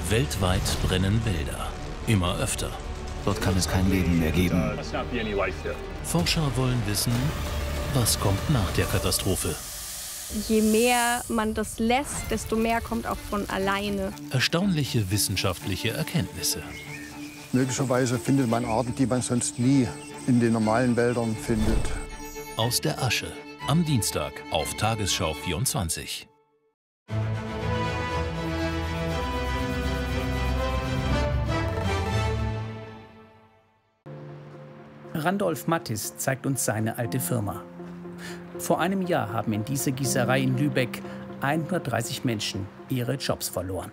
Weltweit brennen Wälder. Immer öfter. Dort kann es kein Leben mehr geben. Forscher wollen wissen, was kommt nach der Katastrophe. Je mehr man das lässt, desto mehr kommt auch von alleine. Erstaunliche wissenschaftliche Erkenntnisse. Möglicherweise findet man Arten, die man sonst nie in den normalen Wäldern findet. Aus der Asche. Am Dienstag auf Tagesschau 24. Randolph Mattis zeigt uns seine alte Firma. Vor einem Jahr haben in dieser Gießerei in Lübeck 130 Menschen ihre Jobs verloren.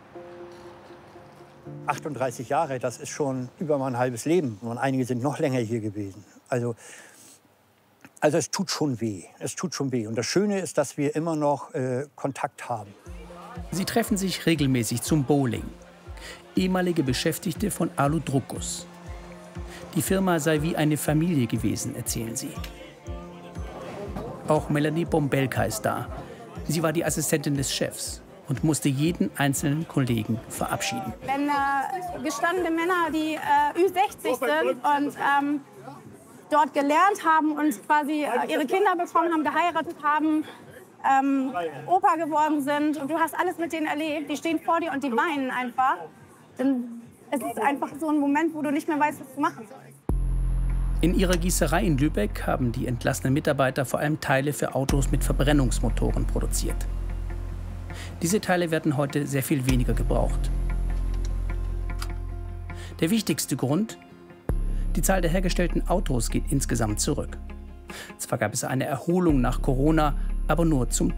38 Jahre, das ist schon über mein halbes Leben. Und einige sind noch länger hier gewesen. Also es tut schon weh. Es tut schon weh. Und das Schöne ist, dass wir immer noch Kontakt haben. Sie treffen sich regelmäßig zum Bowling. Ehemalige Beschäftigte von Alu Druckus. Die Firma sei wie eine Familie gewesen, erzählen sie. Auch Melanie Bombelka ist da. Sie war die Assistentin des Chefs und musste jeden einzelnen Kollegen verabschieden. Wenn gestandene Männer, die Ü60 sind und dort gelernt haben und quasi ihre Kinder bekommen haben, geheiratet haben, Opa geworden sind und du hast alles mit denen erlebt, die stehen vor dir und die weinen einfach, dann es ist einfach so ein Moment, wo du nicht mehr weißt, was du machen sollst. In ihrer Gießerei in Lübeck haben die entlassenen Mitarbeiter vor allem Teile für Autos mit Verbrennungsmotoren produziert. Diese Teile werden heute sehr viel weniger gebraucht. Der wichtigste Grund: die Zahl der hergestellten Autos geht insgesamt zurück. Zwar gab es eine Erholung nach Corona, aber nur zum